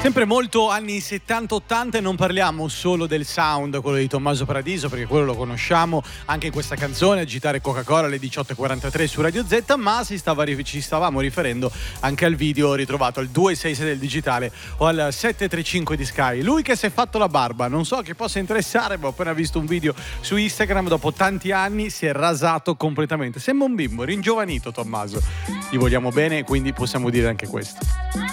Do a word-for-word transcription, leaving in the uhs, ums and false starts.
Sempre molto anni settanta ottanta, e non parliamo solo del sound, quello di Tommaso Paradiso, perché quello lo conosciamo anche in questa canzone, Agitare Coca-Cola alle diciotto e quarantatré su Radio Z, ma si stava, ci stavamo riferendo anche al video ritrovato al due sei sei del digitale o al sette tre cinque di Sky. Lui che si è fatto la barba, non so che possa interessare, ma ho appena visto un video su Instagram, dopo tanti anni si è rasato completamente. Sembra un bimbo, ringiovanito Tommaso. Gli vogliamo bene, quindi possiamo dire anche questo.